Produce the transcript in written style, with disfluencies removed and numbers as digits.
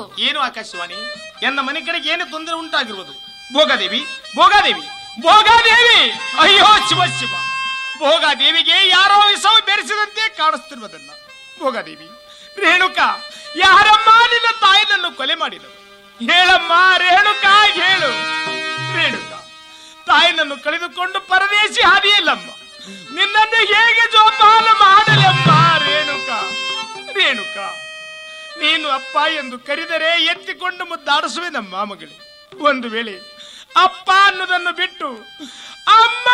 ಏನು ಆಕಾಶವಾಣಿ, ಎನ್ನ ಮನೆ ಕಡೆಗೆ ಏನು ತೊಂದರೆ ಉಂಟಾಗಿರುವುದು? ಭೋಗಾದೇವಿ, ಭೋಗಾದೇವಿ, ಭೋಗಾದೇವಿ! ಅಯ್ಯೋ ಶಿವ ಶಿವ! ಭೋಗಾದೇವಿಗೆ ಯಾರೋ ವಿಷವು ಬೆರೆಸಿದಂತೆ ಕಾಣಿಸ್ತಿರುವುದಲ್ಲ. ಭೋಗಾದೇವಿ, ರೇಣುಕಾ, ಯಾರಮ್ಮ ನಿನ್ನ ತಾಯಿನನ್ನು ಕೊಲೆ ಮಾಡಿದರು? ಹೇಳಮ್ಮ ರೇಣುಕಾ, ಹೇಳು ರೇಣುಕಾ. ತಾಯಿನನ್ನು ಕಳೆದುಕೊಂಡು ಪರದೇಶಿ ಹಾದಿಯಲ್ಲಮ್ಮ, ನಿನ್ನನ್ನು ಹೇಗೆ ಜೋಪಾನ ಮಾಡಲಮ್ಮ ರೇಣುಕಾ? ರೇಣುಕಾ, ನೀನು ಅಪ್ಪ ಎಂದು ಕರೆದರೆ ಎತ್ತಿಕೊಂಡು ಮುದ್ದಾಡಿಸುವೆ ನಮ್ಮ ಮಗಳೇ. ಒಂದು ವೇಳೆ ಅಪ್ಪ ಅನ್ನೋದನ್ನು ಬಿಟ್ಟು ಅಮ್ಮ